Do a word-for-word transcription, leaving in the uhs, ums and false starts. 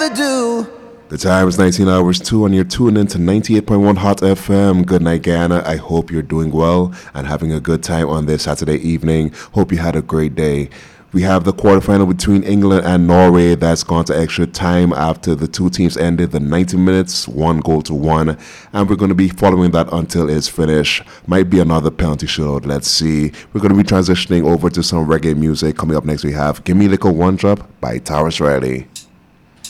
ever do. The time is nineteen hours two, and you're tuned in to ninety-eight point one Hot F M. Good night, Guyana. I hope you're doing well and having a good time on this Saturday evening. Hope you had a great day. We have the quarterfinal between England and Norway that's gone to extra time after the two teams ended the ninety minutes, one goal to one. And we're going to be following that until it's finished. Might be another penalty shootout. Let's see. We're going to be transitioning over to some reggae music. Coming up next, we have Gimme Little One Drop by Tarrus Riley.